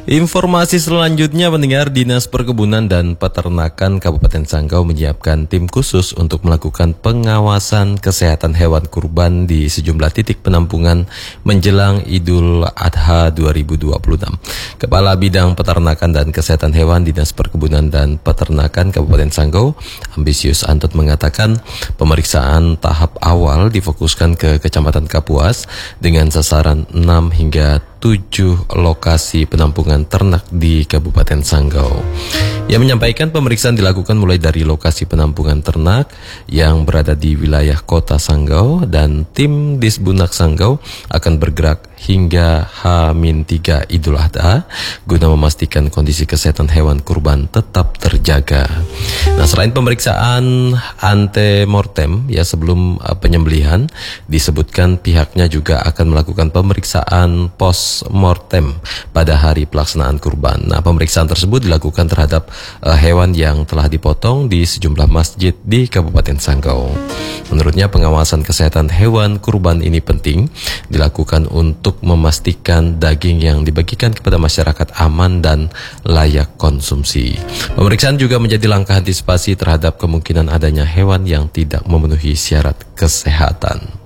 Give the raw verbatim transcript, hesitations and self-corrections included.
Informasi selanjutnya, pendengar, Dinas Perkebunan dan Peternakan Kabupaten Sanggau menyiapkan tim khusus untuk melakukan pengawasan kesehatan hewan kurban di sejumlah titik penampungan menjelang Idul Adha dua ribu dua puluh enam. Kepala Bidang Peternakan dan Kesehatan Hewan Dinas Perkebunan dan Peternakan Kabupaten Sanggau, Ambisius Antot, mengatakan pemeriksaan tahap awal difokuskan ke Kecamatan Kapuas dengan sasaran enam hingga tujuh lokasi penampungan ternak di Kabupaten Sanggau. Ia menyampaikan pemeriksaan dilakukan mulai dari lokasi penampungan ternak yang berada di wilayah Kota Sanggau, dan tim Disbunak Sanggau akan bergerak hingga H tiga Idul Adha guna memastikan kondisi kesehatan hewan kurban tetap terjaga. Nah, selain pemeriksaan antemortem ya sebelum uh, penyembelihan, disebutkan pihaknya juga akan melakukan pemeriksaan post mortem pada hari pelaksanaan kurban. Nah, pemeriksaan tersebut dilakukan terhadap uh, hewan yang telah dipotong di sejumlah masjid di Kabupaten Sanggau. Menurutnya, pengawasan kesehatan hewan kurban ini penting dilakukan untuk memastikan daging yang dibagikan kepada masyarakat aman dan layak konsumsi. Pemeriksaan juga menjadi langkah antisipasi terhadap kemungkinan adanya hewan yang tidak memenuhi syarat kesehatan.